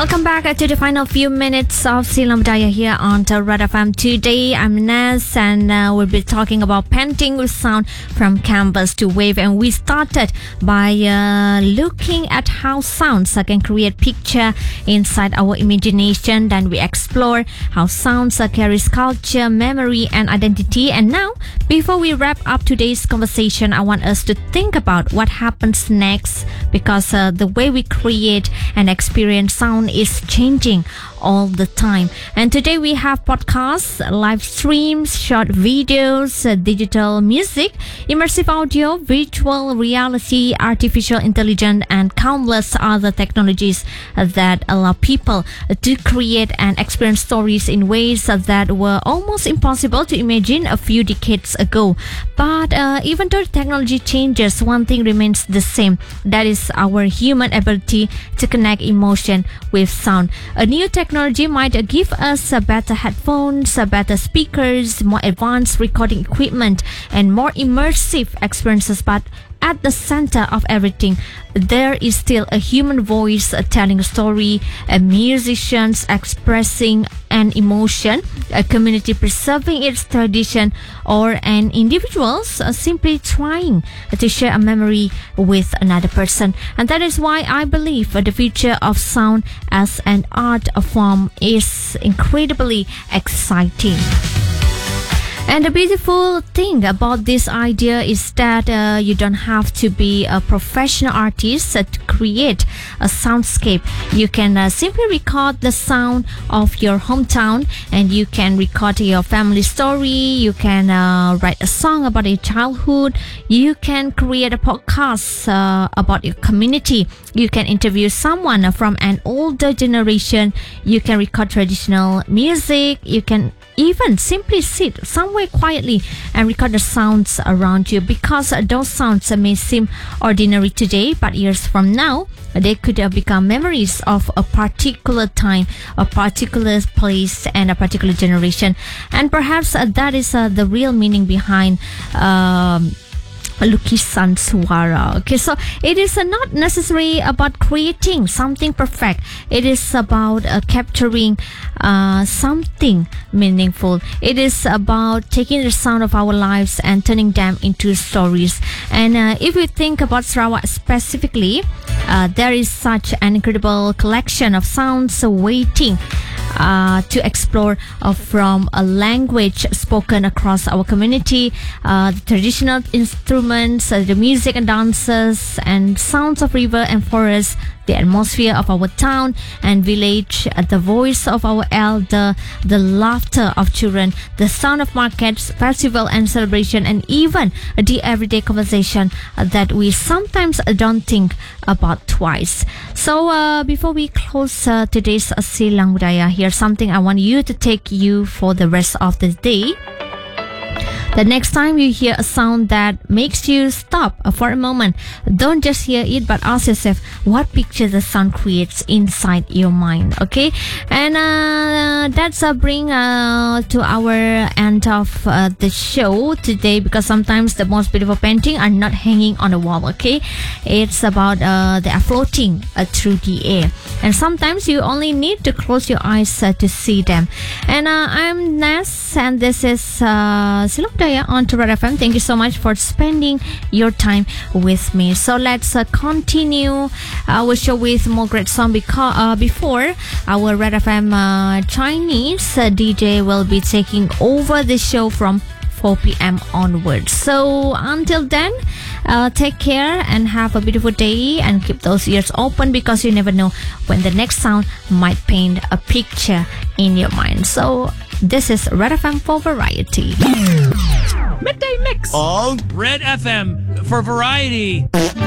Welcome back to the final few minutes of Silang Budaya here on Red FM. Today I'm Naz and we'll be talking about painting with sound from canvas to wave, and we started by looking at how sounds can create picture inside our imagination. Then we explore how sounds carries culture, memory and identity. And now, before we wrap up today's conversation, I want us to think about what happens next, because the way we create and experience sound is changing all the time. And today we have podcasts, live streams, short videos, digital music, immersive audio, virtual reality, artificial intelligence, and countless other technologies that allow people to create and experience stories in ways that were almost impossible to imagine a few decades ago. But even though technology changes, one thing remains the same. That is our human ability to connect emotion with sound. A new technology might give us better headphones, better speakers, more advanced recording equipment, and more immersive experiences, but at the center of everything, there is still a human voice telling a story, a musicians expressing an emotion, a community preserving its tradition, or an individual simply trying to share a memory with another person. And that is why I believe the future of sound as an art form is incredibly exciting. And the beautiful thing about this idea is that you don't have to be a professional artist to create a soundscape. You can simply record the sound of your hometown, and you can record your family story. You can write a song about your childhood. You can create a podcast about your community. You can interview someone from an older generation. You can record traditional music. You can even simply sit somewhere quietly and record the sounds around you, because those sounds may seem ordinary today, but years from now they could become memories of a particular time, a particular place, and a particular generation. And perhaps that is the real meaning behind Lukisan Suara. Okay, so it is not necessarily about creating something perfect. It is about capturing something meaningful. It is about taking the sound of our lives and turning them into stories. And if we think about Sarawak specifically, there is such an incredible collection of sounds waiting to explore, from a language spoken across our community, the traditional instruments, the music and dances, and sounds of river and forest, the atmosphere of our town and village, the voice of our elder, the laughter of children, the sound of markets, festival and celebration, and even the everyday conversation that we sometimes don't think about twice. So before we close today's Silang Budaya, here's something I want you to take you for the rest of the day. The next time you hear a sound that makes you stop for a moment, don't just hear it, but ask yourself what picture the sound creates inside your mind. Okay, and that's bring to our end of the show today, because sometimes the most beautiful painting are not hanging on the wall. Okay, it's about they are floating through the air, and sometimes you only need to close your eyes to see them. And I'm Naz, and this is Silang Budaya on Red FM. Thank you so much for spending your time with me. So let's continue our show with more great song, because before our Red FM Chinese DJ will be taking over the show from 4 p.m. onwards. So until then, take care and have a beautiful day, and keep those ears open, because you never know when the next sound might paint a picture in your mind. So this is Red FM for Variety. Midday Mix on Red FM for Variety.